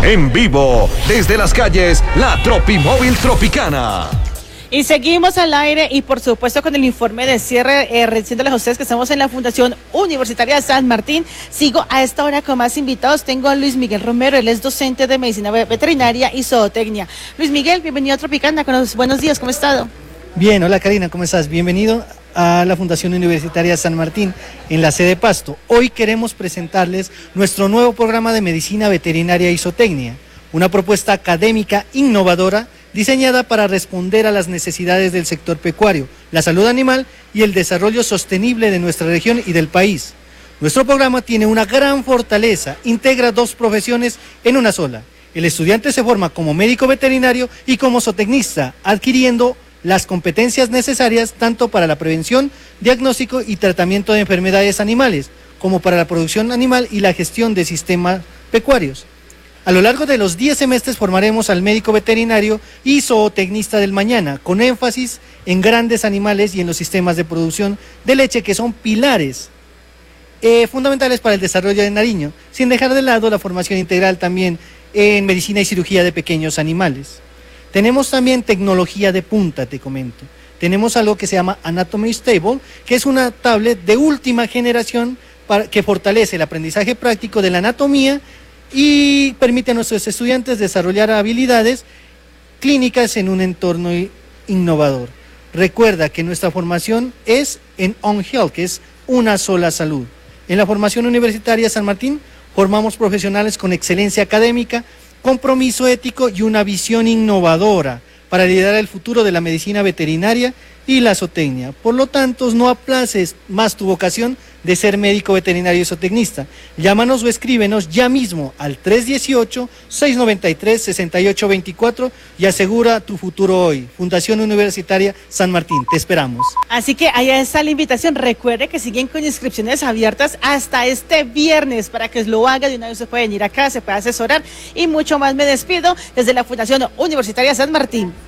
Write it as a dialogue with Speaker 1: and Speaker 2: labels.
Speaker 1: En vivo, desde las calles, la Tropimóvil Tropicana.
Speaker 2: Y seguimos al aire y por supuesto con el informe de cierre, diciéndoles a ustedes que estamos en la Fundación Universitaria San Martín. Sigo a esta hora con más invitados. Tengo a Luis Miguel Romero, él es docente de Medicina Veterinaria y Zootecnia. Luis Miguel, bienvenido a Tropicana. Buenos días, ¿cómo ha estado?
Speaker 3: Bien, hola Karina, ¿cómo estás? Bienvenido a la Fundación Universitaria San Martín, en la sede Pasto. Hoy queremos presentarles nuestro nuevo programa de Medicina Veterinaria y Zootecnia, una propuesta académica innovadora diseñada para responder a las necesidades del sector pecuario, la salud animal y el desarrollo sostenible de nuestra región y del país. Nuestro programa tiene una gran fortaleza, integra dos profesiones en una sola. El estudiante se forma como médico veterinario y como zootecnista, adquiriendo las competencias necesarias tanto para la prevención, diagnóstico y tratamiento de enfermedades animales, como para la producción animal y la gestión de sistemas pecuarios. A lo largo de los 10 semestres formaremos al médico veterinario y zootecnista del mañana, con énfasis en grandes animales y en los sistemas de producción de leche, que son pilares fundamentales para el desarrollo de Nariño, sin dejar de lado la formación integral también en medicina y cirugía de pequeños animales. Tenemos también tecnología de punta, te comento. Tenemos algo que se llama Anatomy Stable, que es una tablet de última generación que fortalece el aprendizaje práctico de la anatomía y permite a nuestros estudiantes desarrollar habilidades clínicas en un entorno innovador. Recuerda que nuestra formación es en On Health, que es una sola salud. En la formación universitaria San Martín formamos profesionales con excelencia académica, compromiso ético y una visión innovadora para liderar el futuro de la medicina veterinaria y la zootecnia. Por lo tanto, no aplaces más tu vocación de ser médico veterinario y zootecnista. Llámanos o escríbenos ya mismo al 318-693-6824 y asegura tu futuro hoy. Fundación Universitaria San Martín, te esperamos.
Speaker 2: Así que allá está la invitación. Recuerde que siguen con inscripciones abiertas hasta este viernes para que lo haga. De una vez se puede venir acá, se puede asesorar y mucho más. Me despido desde la Fundación Universitaria San Martín.